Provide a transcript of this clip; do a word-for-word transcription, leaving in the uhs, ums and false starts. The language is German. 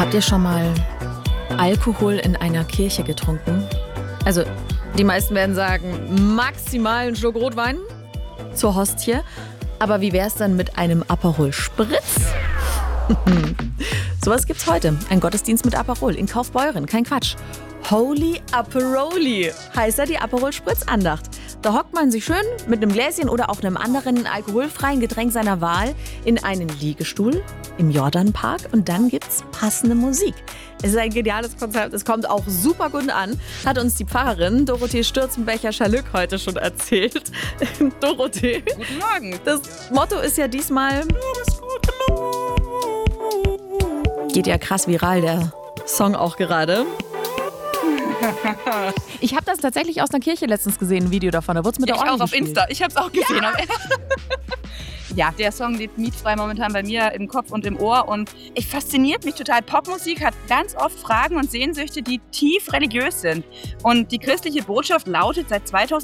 Habt ihr schon mal Alkohol in einer Kirche getrunken? Also, die meisten werden sagen, maximal einen Schluck Rotwein zur Hostie. Aber wie wär's dann mit einem Aperol Spritz? Sowas gibt's heute. Ein Gottesdienst mit Aperol in Kaufbeuren. Kein Quatsch. Holy Aperoli heißt ja die Aperol Spritz Andacht. Da hockt man sich schön mit einem Gläschen oder auch einem anderen alkoholfreien Getränk seiner Wahl in einen Liegestuhl im Jordanpark und dann gibt's passende Musik. Es ist ein geniales Konzept, es kommt auch super gut an, hat uns die Pfarrerin Dorothee Stürzenbecher-Schalück heute schon erzählt. Dorothee. Guten Morgen. Das Motto ist ja diesmal... Du bist gut genug. Geht ja krass viral, der Song auch gerade. Ich habe das tatsächlich aus einer Kirche letztens gesehen, ein Video davon. Da wurde es mit ja, der ich Orgel auch auf gespielt. Insta. Ich habe es auch gesehen. Ja. Ja, der Song lebt mietfrei momentan bei mir im Kopf und im Ohr und es fasziniert mich total. Popmusik hat ganz oft Fragen und Sehnsüchte, die tief religiös sind. Und die christliche Botschaft lautet seit zweitausend